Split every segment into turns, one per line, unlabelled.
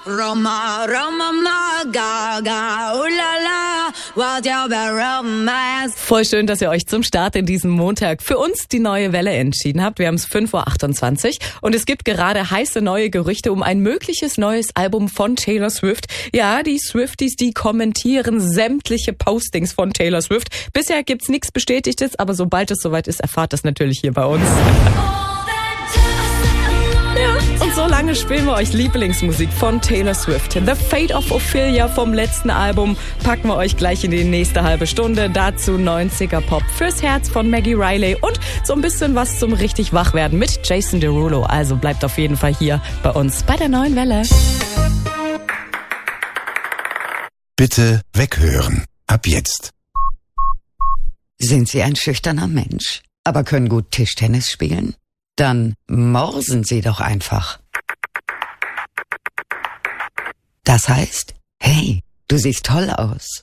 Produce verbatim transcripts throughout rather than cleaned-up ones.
Roma, Roma, Gaga, ulala, what your romance.
Voll schön, dass ihr euch zum Start in diesem Montag für uns die neue Welle entschieden habt. Wir haben es fünf Uhr achtundzwanzig und es gibt gerade heiße neue Gerüchte um ein mögliches neues Album von Taylor Swift. Ja, die Swifties, die kommentieren sämtliche Postings von Taylor Swift. Bisher gibt's nichts Bestätigtes, aber sobald es soweit ist, erfahrt das natürlich hier bei uns. Und so lange spielen wir euch Lieblingsmusik von Taylor Swift. The Fate of Ophelia vom letzten Album packen wir euch gleich in die nächste halbe Stunde. Dazu neunziger Pop fürs Herz von Maggie Riley und so ein bisschen was zum richtig Wachwerden mit Jason Derulo. Also bleibt auf jeden Fall hier bei uns bei der neuen Welle.
Bitte weghören. Ab jetzt.
Sind Sie ein schüchterner Mensch, aber können gut Tischtennis spielen? Dann morsen Sie doch einfach. Das heißt, hey, du siehst toll aus.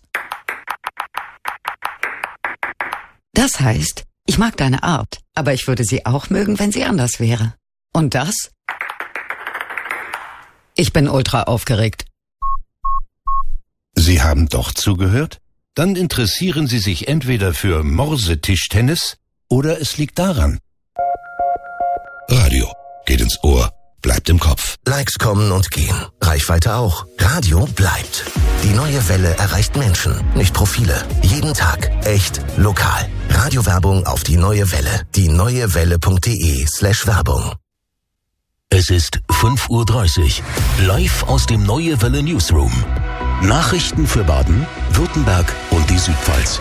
Das heißt, ich mag deine Art, aber ich würde sie auch mögen, wenn sie anders wäre. Und das? Ich bin ultra aufgeregt.
Sie haben doch zugehört? Dann interessieren Sie sich entweder für Morsetischtennis oder es liegt daran. Radio geht ins Ohr, bleibt im Kopf.
Likes kommen und gehen, Reichweite auch. Radio bleibt. Die neue Welle erreicht Menschen, nicht Profile. Jeden Tag, echt, lokal. Radiowerbung auf die neue Welle. die neue welle punkt de slash Werbung.
Es ist fünf Uhr dreißig. Live aus dem Neue Welle Newsroom. Nachrichten für Baden, Württemberg und die Südpfalz.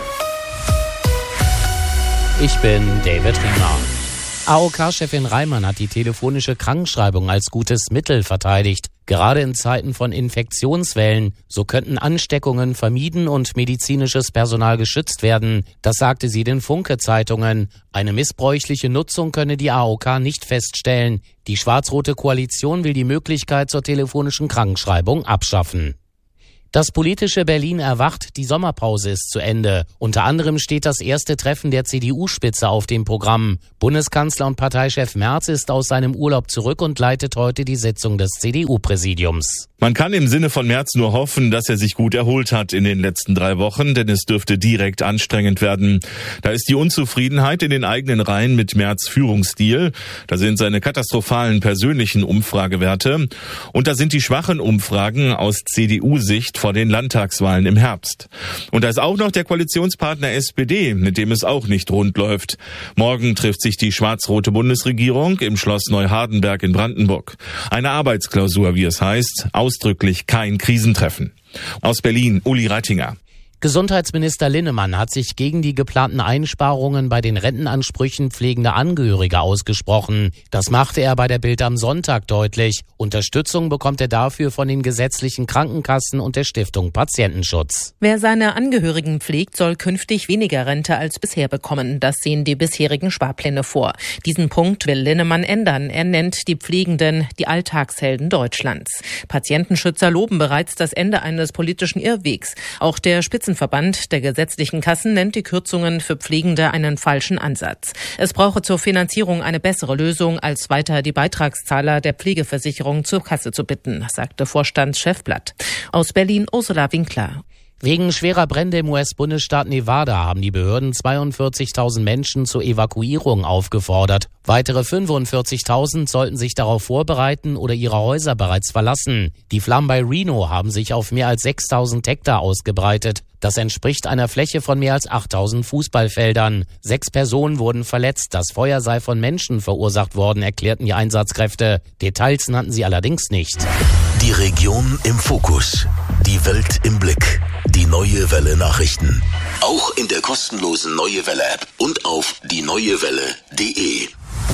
Ich bin David Riemer. A O K-Chefin Reimann hat die telefonische Krankschreibung als gutes Mittel verteidigt. Gerade in Zeiten von Infektionswellen, so könnten Ansteckungen vermieden und medizinisches Personal geschützt werden. Das sagte sie den Funke-Zeitungen. Eine missbräuchliche Nutzung könne die A O K nicht feststellen. Die schwarz-rote Koalition will die Möglichkeit zur telefonischen Krankschreibung abschaffen. Das politische Berlin erwacht, die Sommerpause ist zu Ende. Unter anderem steht das erste Treffen der C D U-Spitze auf dem Programm. Bundeskanzler und Parteichef Merz ist aus seinem Urlaub zurück und leitet heute die Sitzung des C D U-Präsidiums.
Man kann im Sinne von Merz nur hoffen, dass er sich gut erholt hat in den letzten drei Wochen, denn es dürfte direkt anstrengend werden. Da ist die Unzufriedenheit in den eigenen Reihen mit Merz' Führungsstil. Da sind seine katastrophalen persönlichen Umfragewerte. Und da sind die schwachen Umfragen aus C D U-Sicht vor den Landtagswahlen im Herbst. Und da ist auch noch der Koalitionspartner S P D, mit dem es auch nicht rund läuft. Morgen trifft sich die schwarz-rote Bundesregierung im Schloss Neuhardenberg in Brandenburg. Eine Arbeitsklausur, wie es heißt, ausdrücklich kein Krisentreffen. Aus Berlin, Uli Reitinger.
Gesundheitsminister Linnemann hat sich gegen die geplanten Einsparungen bei den Rentenansprüchen pflegender Angehörige ausgesprochen. Das machte er bei der Bild am Sonntag deutlich. Unterstützung bekommt er dafür von den gesetzlichen Krankenkassen und der Stiftung Patientenschutz.
Wer seine Angehörigen pflegt, soll künftig weniger Rente als bisher bekommen. Das sehen die bisherigen Sparpläne vor. Diesen Punkt will Linnemann ändern. Er nennt die Pflegenden die Alltagshelden Deutschlands. Patientenschützer loben bereits das Ende eines politischen Irrwegs. Auch der Spitzenverband der gesetzlichen Kassen nennt die Kürzungen für Pflegende einen falschen Ansatz. Es brauche zur Finanzierung eine bessere Lösung, als weiter die Beitragszahler der Pflegeversicherung zur Kasse zu bitten, sagte Vorstandschef Blatt. Aus Berlin Ursula Winkler.
Wegen schwerer Brände im U S-Bundesstaat Nevada haben die Behörden zweiundvierzigtausend Menschen zur Evakuierung aufgefordert. Weitere fünfundvierzigtausend sollten sich darauf vorbereiten oder ihre Häuser bereits verlassen. Die Flammen bei Reno haben sich auf mehr als sechstausend Hektar ausgebreitet. Das entspricht einer Fläche von mehr als achttausend Fußballfeldern. Sechs Personen wurden verletzt. Das Feuer sei von Menschen verursacht worden, erklärten die Einsatzkräfte. Details nannten sie allerdings nicht.
Die Region im Fokus. Die Welt im Blick. Die Neue Welle Nachrichten. Auch in der kostenlosen Neue Welle App und auf die neue welle punkt de.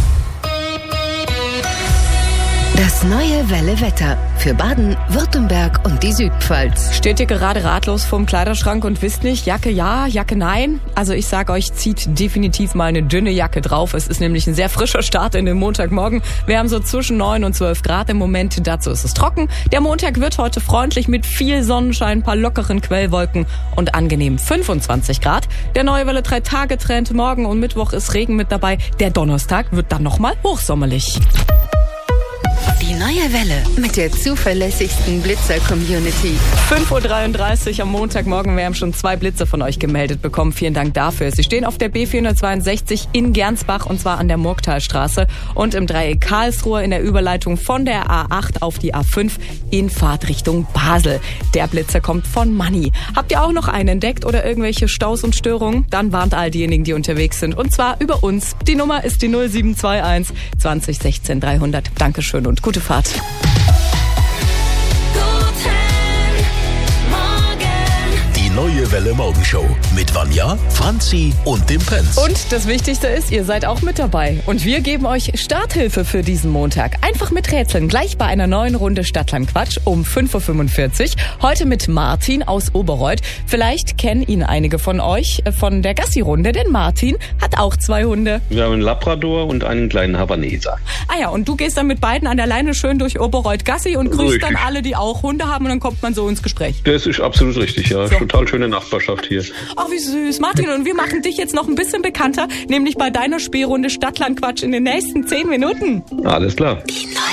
Das Neue Welle Wetter für Baden, Württemberg und die Südpfalz.
Steht ihr gerade ratlos vorm Kleiderschrank und wisst nicht, Jacke ja, Jacke nein? Also ich sage euch, zieht definitiv mal eine dünne Jacke drauf. Es ist nämlich ein sehr frischer Start in den Montagmorgen. Wir haben so zwischen neun und zwölf Grad im Moment. Dazu ist es trocken. Der Montag wird heute freundlich mit viel Sonnenschein, ein paar lockeren Quellwolken und angenehm fünfundzwanzig Grad. Der Neue Welle drei Tage Trend. Morgen und Mittwoch ist Regen mit dabei. Der Donnerstag wird dann nochmal hochsommerlich.
Die neue Welle mit der zuverlässigsten Blitzer-Community.
fünf Uhr dreiunddreißig am Montagmorgen. Wir haben schon zwei Blitze von euch gemeldet bekommen. Vielen Dank dafür. Sie stehen auf der B vierhundertzweiundsechzig in Gernsbach und zwar an der Murgtalstraße und im Dreieck Karlsruhe in der Überleitung von der A acht auf die A fünf in Fahrtrichtung Basel. Der Blitzer kommt von Manni. Habt ihr auch noch einen entdeckt oder irgendwelche Staus und Störungen? Dann warnt all diejenigen, die unterwegs sind. Und zwar über uns. Die Nummer ist die null sieben zwei eins zwanzig sechzehn dreihundert. Dankeschön und gute Fahrt.
Neue Welle Morgenshow mit Vanja, Franzi und dem Prinz.
Und das Wichtigste ist, ihr seid auch mit dabei. Und wir geben euch Starthilfe für diesen Montag. Einfach mit Rätseln. Gleich bei einer neuen Runde Stadtlandquatsch um fünf Uhr fünfundvierzig. Heute mit Martin aus Oberreuth. Vielleicht kennen ihn einige von euch von der Gassi-Runde, denn Martin hat auch zwei Hunde.
Wir haben einen Labrador und einen kleinen Havaneser.
Ah ja, und du gehst dann mit beiden an der Leine schön durch Oberreuth Gassi und grüßt richtig. Dann alle, die auch Hunde haben und dann kommt man so ins Gespräch.
Das ist absolut richtig, ja. So. Total schöne Nachbarschaft hier.
Ach, wie süß. Martin, und wir machen dich jetzt noch ein bisschen bekannter, nämlich bei deiner Spielrunde Stadtlandquatsch in den nächsten zehn Minuten.
Alles klar.
Die neue